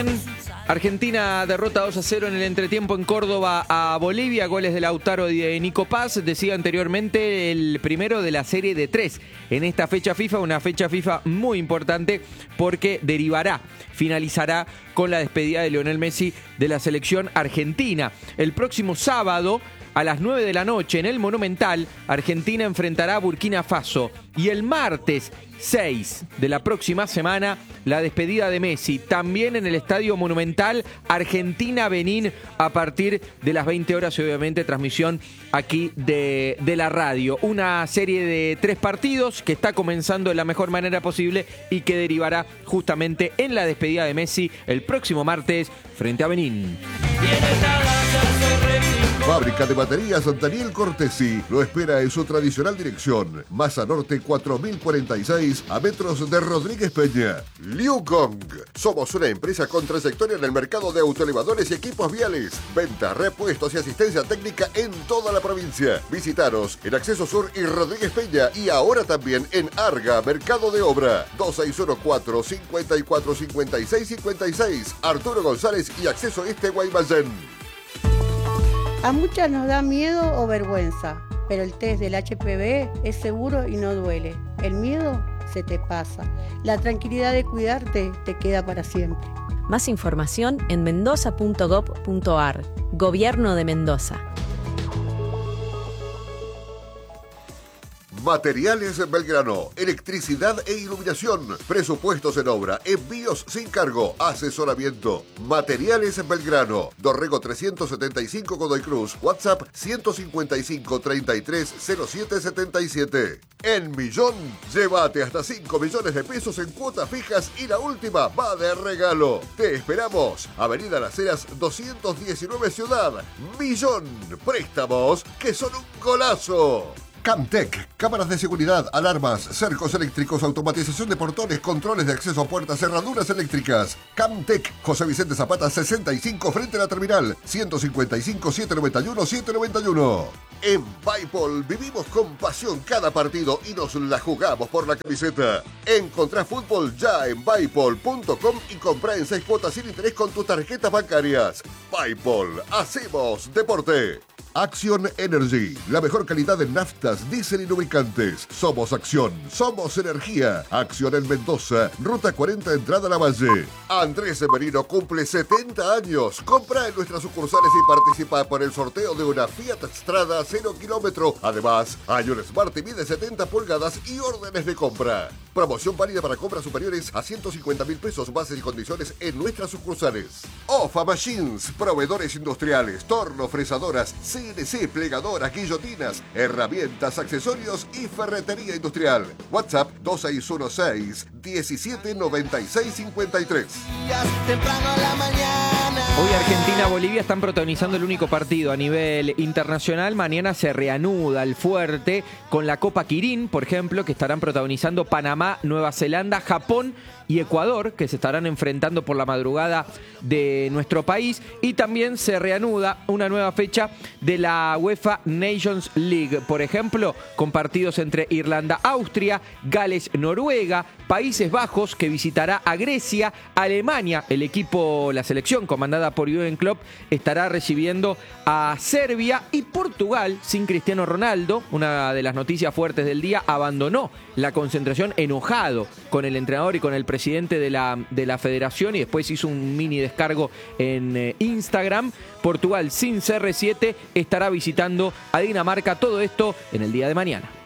Argentina derrota 2-0 en el entretiempo en Córdoba a Bolivia, goles de Lautaro y de Nico Paz. Decía anteriormente, el primero de la serie de 3 en esta fecha FIFA, una fecha FIFA muy importante porque finalizará con la despedida de Lionel Messi de la selección argentina. El próximo sábado, a las 9 de la noche, en el Monumental, Argentina enfrentará a Burkina Faso. Y el martes 6 de la próxima semana, la despedida de Messi. También en el Estadio Monumental, Argentina-Benín, a partir de las 20 horas y obviamente transmisión aquí de la radio. Una serie de 3 partidos que está comenzando de la mejor manera posible y que derivará justamente en la despedida de Messi el próximo martes frente a Benín. Fábrica de baterías Daniel Cortesi lo espera en su tradicional dirección. Masa Norte 4046, a metros de Rodríguez Peña. Liu Gong. Somos una empresa con trayectoria en el mercado de autoelevadores y equipos viales. Venta, repuestos y asistencia técnica en toda la provincia. Visitaros en Acceso Sur y Rodríguez Peña y ahora también en Arga, Mercado de Obra. 2614-545656. Arturo González y Acceso Este Guaymallén. A muchas nos da miedo o vergüenza, pero el test del HPV es seguro y no duele. El miedo se te pasa. La tranquilidad de cuidarte te queda para siempre. Más información en mendoza.gov.ar. Gobierno de Mendoza. Materiales Belgrano, electricidad e iluminación, presupuestos en obra, envíos sin cargo, asesoramiento. Materiales Belgrano, Dorrego 375 Godoy Cruz, WhatsApp 155 33 07 77. En Millón, llévate hasta 5 millones de pesos en cuotas fijas y la última va de regalo. Te esperamos, Avenida Las Heras 219 Ciudad. Millón, préstamos que son un golazo. Camtec, cámaras de seguridad, alarmas, cercos eléctricos, automatización de portones, controles de acceso a puertas, cerraduras eléctricas. Camtec, José Vicente Zapata 65 frente a la terminal, 155 791 791. En Bipol vivimos con pasión cada partido y nos la jugamos por la camiseta. Encontrá fútbol ya en Bipol.com y comprá en 6 cuotas sin interés con tus tarjetas bancarias. Bipol, hacemos deporte. Action Energy, la mejor calidad en naftas, diésel y lubricantes. Somos Acción, somos energía. Acción en Mendoza, Ruta 40, entrada a la Valle. Andrés Merino cumple 70 años. Compra en nuestras sucursales y participa por el sorteo de una Fiat Strada 0 kilómetro. Además, hay un Smart TV de 70 pulgadas y órdenes de compra. Promoción válida para compras superiores a 150.000 pesos, bases y condiciones en nuestras sucursales. OFA Machines, proveedores industriales, torno, fresadoras, CNC, plegadoras, guillotinas, herramientas, accesorios y ferretería industrial. WhatsApp 2616-179653. Hoy Argentina-Bolivia están protagonizando el único partido a nivel internacional. Mañana se reanuda el fuerte con la Copa Quirín, por ejemplo, que estarán protagonizando Panamá, Nueva Zelanda, Japón y Ecuador, que se estarán enfrentando por la madrugada de nuestro país. Y también se reanuda una nueva fecha de la UEFA Nations League, por ejemplo, con partidos entre Irlanda-Austria, Gales-Noruega, Países Bajos, que visitará a Grecia, Alemania, la selección comandada por Jürgen Klopp, estará recibiendo a Serbia, y Portugal, sin Cristiano Ronaldo, una de las noticias fuertes del día, abandonó la concentración enojado con el entrenador y con el presidente de la federación, y después hizo un mini descargo en Instagram. Portugal sin CR7 estará visitando a Dinamarca. Todo esto en el día de mañana.